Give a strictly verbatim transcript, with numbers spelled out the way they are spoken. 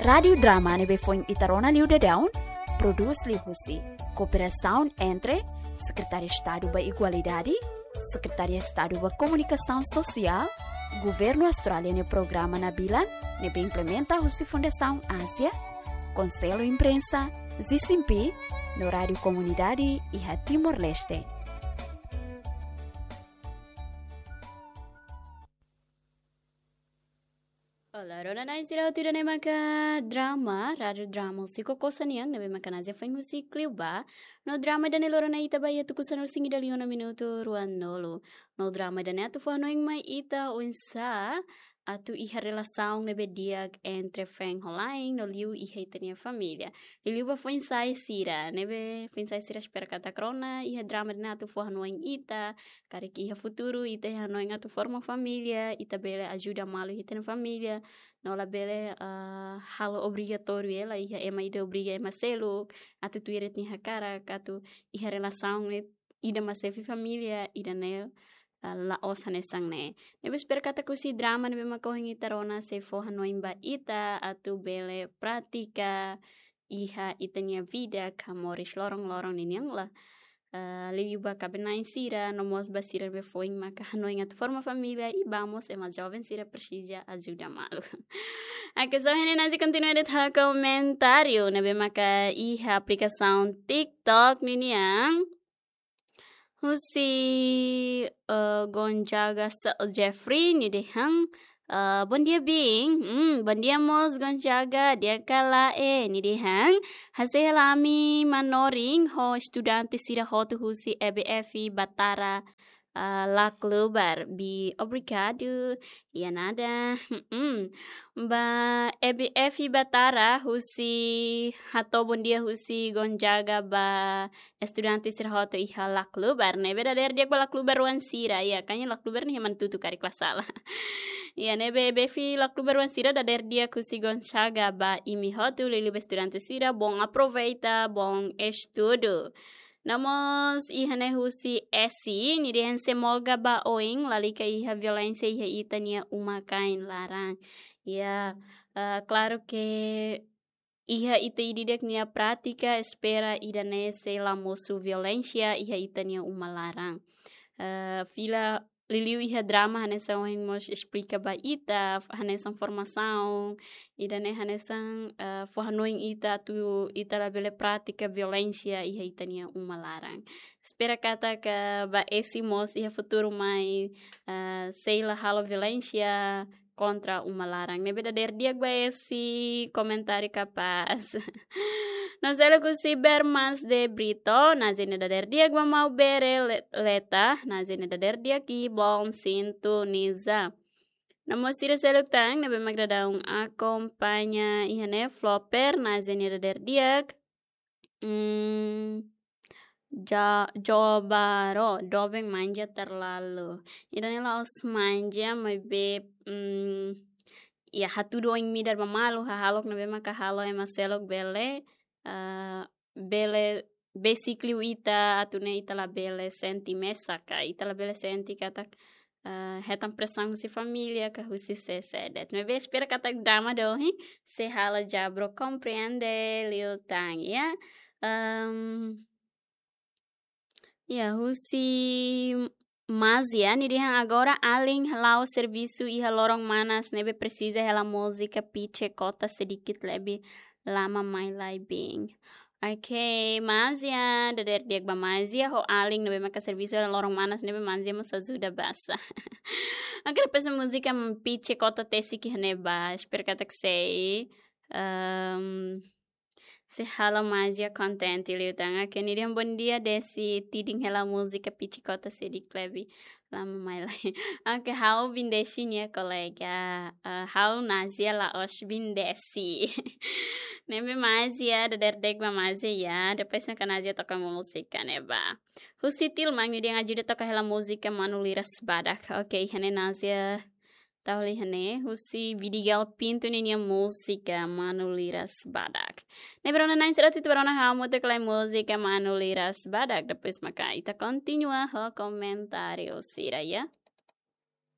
Radio Drama nebe foi Itarona Liu de Down, produz Liu Husi. Cooperação entre Secretaria de Estado da Igualdade, Secretaria de Estado da Comunicação Social, Governo Australiano e Programa Nabilan, nebe implementa a Fundação Ásia, Conselho Imprensa, Z C M P, no Rádio Comunidade e a Timor-Leste. Olá, Rona Naisira, tira ne maka drama, rádio drama, siko kosa niyang nabe maka nazia fai musik kliuba, no drama dane loro na ita baya tu kusanor singi dali ona minuto ruan nolo, no drama dane atu fuano ing mai ita unsa, atu iha relação nebe diag entre Frank Holaing no liu iha itania família. Liu ba foi sai sira, nebe foi sai sira espera kata krona iha drama dane atu fuano ing ita, kare ki iha futuro ita iha no ing atu forma família, ita bele ajuda malu itania família. No la bele uh, halo obrigatório ela iha ema ida obriga ema seluk atu tuiret ni hakara atu iha relação ne ida masefi família ida nel uh, la osa ne sang ne nebe espera kata kusi drama nebe makohingi tarona se foha noimba ita atu bele pratika iha itania vida kamorish lorong lorong niniang la Uh, Liu ba kabenain sira nomos basira be foing maka hanoing at forma família e vamos é uma jovem sira precisa ajuda malu. Aqui só hene nasi continua de tá comentário na be maka e a aplicação TikTok niniang. Husi uh, Gonzaga Jeffrey ni dehang Uh, bon dia Bing, hmm, bon dia Mos Gonzaga, dia kala eh, ni dihang, hasilami manoring ho estudante sira ho tu husi E B F I Batara uh, la Clubar, bi obrigado, ya nada, hmm, ba E B F I Batara husi, hato bon dia husi Gonzaga ba estudante sira ho tu iha la Clubar, ne verdadeiro dia la Clubar wan sira, ya, kanya la Clubar ni heman tutu kari kelas salah. Ya nebe befi la clube ruan sira da der dia kusi Gonzaga ba imi hotu lili estudante sira bom aproveita bom estudo. Namos ihane husi esi ni dehen semoga ba oing lalika iha violência iha itania uma kain larang. Ya uh, claro que iha ita ididek nia prática espera idane se la mosu violência iha itania uma larang. Uh, fila Liliu iha drama hanesang yang mos explica ba ita hanesang formação e dane hanesang uh, forhanoing ita tu ita la bele prática violência iha itania uma larang. Espera kata ka ba esse mos iha futuro mai uh, sei la halo violência contra uma larang. Ne verdadeiro dia ba esse comentário capaz. Nós ela kusi bermas de Brito, na zene da der dia gua mau bere leta, na zene da der dia ki bom sintoniza. Namo sira seluk tang na be magdadaung acompanha ihane flopper na zene da der dia. Hmm, ja jobaro dobeng manja terlalu. Idanela os manja mai be hmm, ya hatu doing midar mamalu hahalok na be makahalo ema selok bele. Uh, bele basically ita atune ita la bele senti mesaka ita la bele senti kata uh, hetan pressão si família ka husi se sedet me ve espera kata drama do hi se hala jabro compreende liu tang ya um, ya husi mas ya ni dihan agora além lá o serviço e lorong manas nebe precisa ela música pitch cota sedikit lebih lama mai lai bing. Okay, mazia, da der diag ba mazia ho aling nebe maka serviço da lorong manas nebe mazia mas ajuda basa. Agora pesa música pitch cota tesi que neba, espero que sei. Um, se hala mazia contente liu tanga que ni bon dia desi tiding hela música pitch cota sedi klebi. Lama mai lai. Okay, how bindesi nia kolega. Uh, how nazia la os bindesi. Nebe mazia da der deg ba mazia, depois na nazia toca música neba. Husitil mang ni dia ngajuda toca hela música manuliras badak. Okay, hane nazia tahuli hane husi vidigal pintu ni nia música manuliras badak. Nebe rona nain serati tu rona ha muta klai música manuliras badak, depois maka ita continua ho comentário sira ya.